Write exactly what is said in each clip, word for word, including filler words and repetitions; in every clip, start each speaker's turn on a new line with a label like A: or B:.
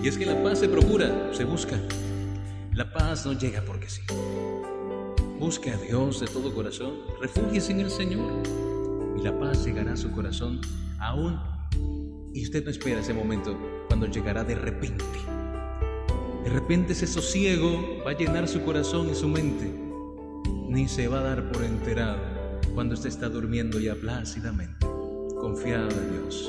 A: Y es que la paz se procura, se busca. La paz no llega porque sí. Busque a Dios de todo corazón, refúgiese en el Señor y la paz llegará a su corazón aún. Y usted no espera ese momento cuando llegará de repente. De repente ese sosiego va a llenar su corazón y su mente. Ni se va a dar por enterado cuando usted está durmiendo ya plácidamente, confiado en Dios.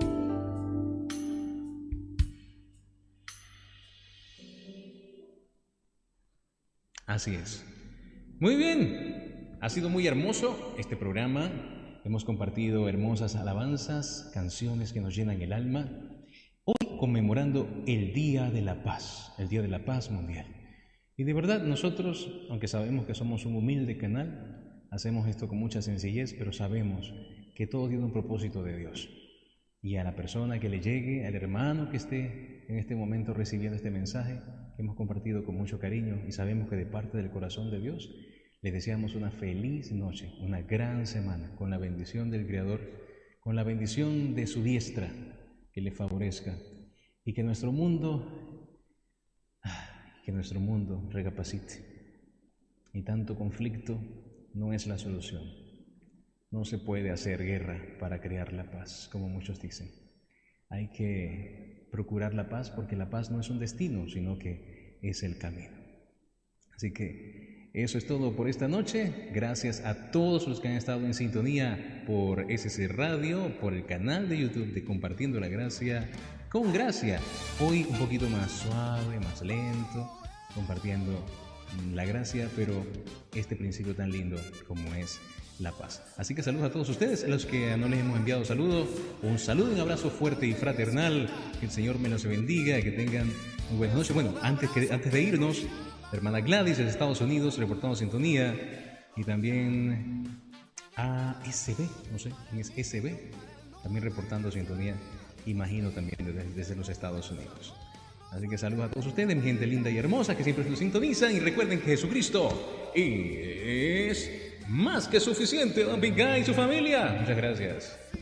A: Así es. Muy bien, ha sido muy hermoso este programa. Hemos compartido hermosas alabanzas, canciones que nos llenan el alma. Hoy conmemorando el Día de la Paz, el Día de la Paz Mundial. Y de verdad nosotros, aunque sabemos que somos un humilde canal, hacemos esto con mucha sencillez, pero sabemos que todo tiene un propósito de Dios. Y a la persona que le llegue, al hermano que esté en este momento recibiendo este mensaje, que hemos compartido con mucho cariño y sabemos que de parte del corazón de Dios, le deseamos una feliz noche, una gran semana, con la bendición del Creador, con la bendición de su diestra que le favorezca y que nuestro mundo, que nuestro mundo recapacite. Y tanto conflicto no es la solución. No se puede hacer guerra para crear la paz, como muchos dicen. Hay que procurar la paz porque la paz no es un destino, sino que es el camino. Así que eso es todo por esta noche. Gracias a todos los que han estado en sintonía por S C Radio, por el canal de YouTube de Compartiendo la Gracia con Gracia. Hoy un poquito más suave, más lento, compartiendo la gracia, pero este principio tan lindo como es la paz. Así que saludos a todos ustedes, a los que no les hemos enviado saludos, un saludo y un abrazo fuerte y fraternal, que el Señor me los bendiga y que tengan muy buenas noches. Bueno, antes, que, antes de irnos, la hermana Gladys de Estados Unidos reportando sintonía, y también a S B, no sé quién es S B, también reportando sintonía, imagino también desde, desde los Estados Unidos. Así que saludos a todos ustedes, mi gente linda y hermosa que siempre nos sintonizan, y recuerden que Jesucristo es más que suficiente. Don Big Guy y su familia. Muchas gracias.